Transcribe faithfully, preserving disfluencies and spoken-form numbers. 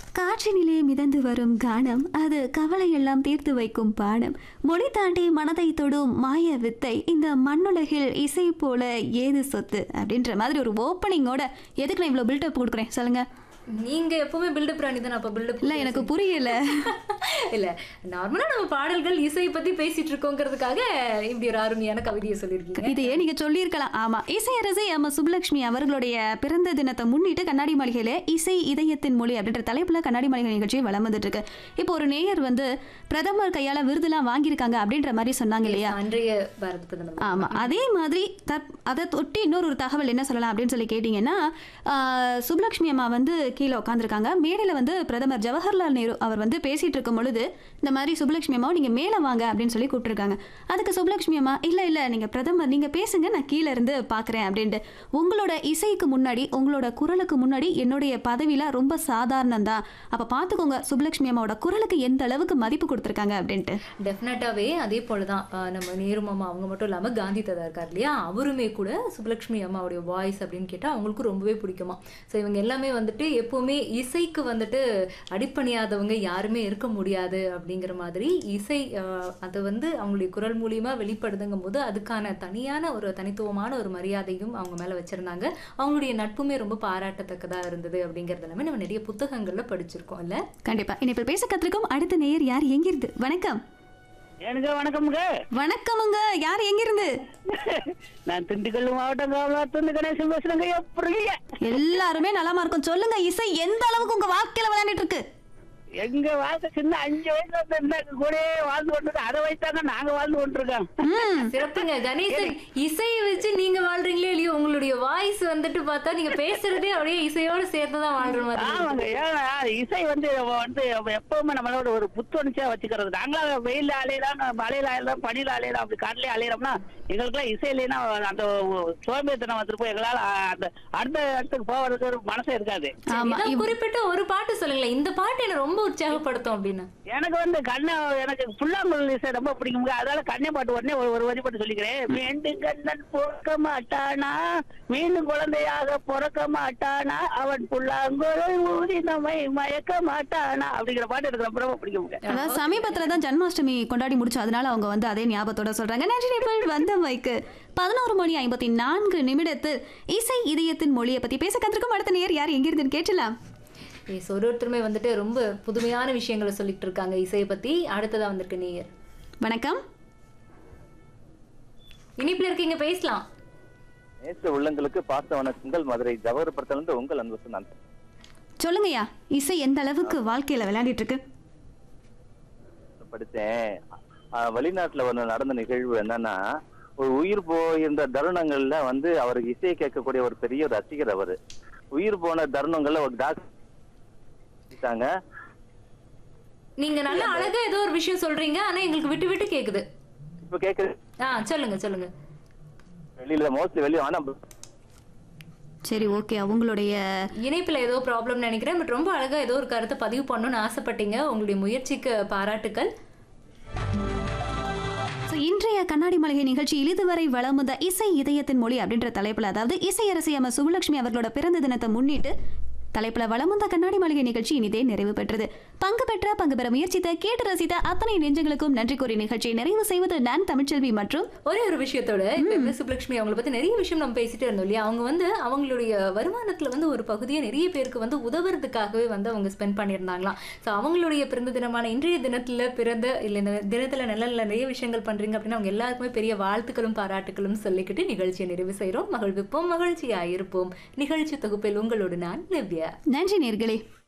காற்றினிலே மிதந்து வரும் கானம் அது கவலையெல்லாம் தீர்த்து வைக்கும் பானம். மொழி தாண்டி மனதை தொடும் மாய வித்தை இந்த மண்ணுலகில் இசை போல ஏது சொத்து அப்படின்ற மாதிரி ஒரு ஓப்பனிங்கோட எதுக்கு நான் இவ்வளோ பில்டப் கொடுக்குறேன் சொல்லுங்க. நீங்க எப்பவுமே பில்டப் ராணி தான். அப்ப பில்டப் இல்லை எனக்கு புரியல. இல்ல நார்மலா நம்ம பாடல்கள் இசை பத்தி பேசிட்டு இருக்கோங்கிறதுக்காக இப்படி ஒரு அருமையான கவிதையை சொல்லியிருக்கீங்க. இதையே நீங்க சொல்லியிருக்கலாம். ஆமா, இசையரசி எம் சுப்புலட்சுமி அவர்களுடைய பிறந்த தினத்தை முன்னிட்டு கண்ணாடி மாளிகையில இசை இதயத்தின் மொழி அப்படின்ற தலைப்புல கண்ணாடி மாளிகை நிகழ்ச்சி வளம் வந்துட்டு இருக்கு. இப்போ ஒரு நேயர் வந்து பிரதமர் கையால விருதுலாம் வாங்கியிருக்காங்க அப்படின்ற மாதிரி சொன்னாங்க இல்லையா, அன்றைய பாரத பிரதமர். ஆமா, அதே மாதிரி அதை தொட்டி இன்னொரு ஒரு தகவல் என்ன சொல்லலாம் அப்படின்னு சொல்லி கேட்டீங்கன்னா, சுப்புலட்சுமி அம்மா வந்து கீழே உட்காந்துருக்காங்க. மேடையில் வந்து பிரதமர் ஜவஹர்லால் நேரு அவர் வந்து பேசிட்டு இருக்கும் பொழுது இந்த மாதிரி சுப்புலட்சுமி அம்மா நீங்க மேலே வாங்க அப்படின்னு சொல்லி கூப்பிட்டுருக்காங்க. அதுக்கு சுப்புலட்சுமி அம்மா இல்ல இல்ல நீங்க பிரதமர் நீங்க பேசுங்க, நான் கீழே இருந்து பாக்குறேன் அப்படின்ட்டு. உங்களோட இசைக்கு முன்னாடி உங்களோட குரலுக்கு முன்னாடி என்னுடைய பதவியில ரொம்ப சாதாரணம் தான். அப்ப பாத்துக்கோங்க சுப்புலட்சுமி அம்மாவோட குரலுக்கு எந்த அளவுக்கு மதிப்பு கொடுத்துருக்காங்க அப்படின்ட்டு. டெஃபினட்டாவே அதே போலதான் நம்ம நேரு மாமா அவங்க மட்டும் இல்லாம காந்தி தாத்தா இருக்கார் இல்லையா, அவருமே கூட சுப்புலட்சுமி அம்மாவுடைய வாய்ஸ் அப்படின்னு கேட்டா அவங்களுக்கு ரொம்பவே பிடிக்குமா. ஸோ இவங்க எல்லாமே வந்துட்டு எப்பவுமே இசைக்கு வந்துட்டு அடிப்பணியாதவங்க யாருமே இருக்க முடியாது அப்படிங்கிற மாதிரி இசை அது வந்து அவங்களுடைய குரல் மூலியமா வெளிப்படுதுங்கும் போது அதுக்கான தனியான ஒரு தனித்துவமான ஒரு மரியாதையும் அவங்க மேல வச்சிருந்தாங்க. அவங்களுடைய நட்புமே ரொம்ப பாராட்டத்தக்கதா இருந்தது அப்படிங்கறது எல்லாமே நம்ம நிறைய புத்தகங்கள்ல படிச்சிருக்கோம் இல்ல. கண்டிப்பா. இனிப்பு பேச கத்துக்கும் அடுத்த நேயர் யார் எங்கிருந்து? வணக்கம். எனக்கு வணக்கம்ங்க. வணக்கமுங்க. யார் எங்கிருந்து? நான் திண்டுக்கல் மாவட்டம் காவலாத்துந்து கணேசன் பேசுறேங்க. எப்படி எல்லாருமே நலமா இருக்கும். சொல்லுங்க, இசை எந்த அளவுக்கு உங்க வாழ்க்கையில விளையாண்டுட்டு இருக்கு? எங்க வாழ்க்கை சின்ன அஞ்சு வயசுல கூட வாழ்ந்து கொண்டு அதை வைத்தாங்க நாங்க வாழ்ந்து கொண்டிருக்கோம். சிறப்புங்க கணேசன். இசையை வச்சு நீங்க வாழ்றீங்களே இல்லையோ, உங்களுடைய வாய்ஸ் வந்துட்டு பார்த்தா நீங்க பேசுறதே அப்படியே இசையோட சேர்த்துதான் வாழ்ற மாதிரி. ஆமாங்க. ஏன்னா இசை வந்து வந்து எப்பவுமே நம்மளோட ஒரு புத்துணர்ச்சியா வச்சுக்கிறது. நாங்களா வெயில அலையலாம், மழையில அலையலாம், பனியில அலையலாம், அப்படி காட்டிலே அலையறோம்னா எங்களுக்குலாம் இசை இல்லைன்னா அந்த சோம்பேத்தனம் வந்துருப்போம். எங்களால அந்த அடுத்த இடத்துக்கு போவதுக்கு ஒரு மனசே இருக்காது. குறிப்பிட்ட ஒரு பாட்டு சொல்லுங்களேன், இந்த பாட்டு எனக்கு ரொம்ப உற்சாகப்படுத்தும் அப்படின்னு. எனக்கு வந்து கண்ண எனக்கு புல்லாங்குழல் இசை ரொம்ப பிடிக்கும். அதனால கண்ணை பாட்டு உடனே ஒரு வரி பாட்டு சொல்லிக்கிறேன். மீண்டும் கண்ணன் பிறக்க மாட்டானா, மீண்டும் குழந்தையாக பிறக்க மாட்டானா, அவன் புல்லாங்குழல் ஊதி நம்மை மயக்க மாட்டானா அப்படிங்கிற பாட்டு எனக்கு ரொம்ப ரொம்ப பிடிக்கும். அதாவது சமீபத்துல தான் ஜன்மாஷ்டமி கொண்டாடி முடிச்சு, அதனால அவங்க வந்து அதே ஞாபகத்தோட சொல்றாங்க. நன்றி. வந்த மைக்கு பதினோரு மணி ஐம்பத்தி நான்கு நிமிடத்தில் இசை இதயத்தின் மொழியை பத்தி பேச கத்திருக்கும் அடுத்த நேயர் யார் எங்கிருந்துன்னு கேட்டலாம். ஒரு ஒருத்தருமே வந்துட்டு ரொம்ப புதுமையான விஷயங்களை சொல்லிட்டு இருக்காங்க இசையை பத்தி. அடுத்ததா வந்திருக்கு நேயர். வணக்கம், இனிப்புல இருக்கீங்க, பேசலாம். நேற்று உள்ளங்களுக்கு பார்த்த வணக்கங்கள். மதுரை ஜவஹர்புரத்திலிருந்து உங்கள் அன்பு நான். சொல்லுங்கய்யா, இசை எந்த அளவுக்கு வாழ்க்கையில விளையாடிட்டு இருக்கு? படித்தேன். வெளிநாட்டுல ஒரு நடந்த நிகழ்வு என்னன்னா, ஒரு உயிர் போயிருந்த தருணங்கள்ல வந்து அவருக்கு இசையை கேட்கக்கூடிய ஒரு பெரிய ஒரு ரசிகர். அவரு உயிர் போன தருணங்கள்ல ஒரு டாக்டர் நீங்க நல்ல அழகா ஏதோ ஒரு விஷயம் சொல்றீங்க, ஆனா எங்களுக்கு விட்டு விட்டு கேக்குது. இப்ப கேக்குது? ஆ சொல்லுங்க சொல்லுங்க. வெளியில மோஸ்ட்லி வெளிய ஆனா சரி, ஓகே. அவங்களுடைய இணைப்புல ஏதோ ப்ராப்ளம் நினைக்கிறேன். பட் ரொம்ப அழகா ஏதோ ஒரு கருத்தை பதிவு பண்ணணும்னு ஆசைப்பட்டீங்க. உங்களுடைய முயற்சிக்கு பாராட்டுக்கள். இன்றைய கண்ணாடி மாளிகை நிகழ்ச்சியில் இதுவரை வளம் வந்த இசை இதயத்தின் மொழி அப்படின்ற தலைப்புல, அதாவது இசையரசி எம் சுப்புலட்சுமி அவர்களோட பிறந்த தினத்தை முன்னிட்டு தலைப்புல வளம் வந்த கண்ணாடி மாளிகை நிகழ்ச்சி இனிதே நிறைவு பெற்றது. பங்கு பெற்ற பங்கு பெற முயற்சித்த கேட்டு ரசித்த அத்தனை நெஞ்சங்களுக்கும் நன்றி கூறி நிகழ்ச்சியை நிறைவு செய்வது நான் தமிழ்ச்செல்வி. மற்றும் ஒரே ஒரு விஷயத்தோட சுப்புலட்சுமி அவங்களை பத்தி நிறைய விஷயம் நம்ம பேசிட்டு இருந்தோம் இல்லையா. அவங்க வந்து அவங்களுடைய வருமானத்துல வந்து ஒரு பகுதியை நிறைய பேருக்கு வந்து உதவுறதுக்காகவே வந்து அவங்க ஸ்பெண்ட் பண்ணியிருந்தாங்களாம். ஸோ அவங்களுடைய பிறந்த தினமான இன்றைய தினத்துல பிறந்த இல்லை இந்த தினத்துல நல்ல நல்ல நிறைய விஷயங்கள் பண்றீங்க அப்படின்னா அவங்க எல்லாருக்குமே பெரிய வாழ்த்துக்களும் பாராட்டுகளும் சொல்லிக்கிட்டு நிகழ்ச்சியை நிறைவு செய்யறோம். மகிழ்விப்போம், மகிழ்ச்சியா இருப்போம். நிகழ்ச்சி தொகுப்பில் உங்களோடு நான் நிவ்யா. நன்றி நேர்களே.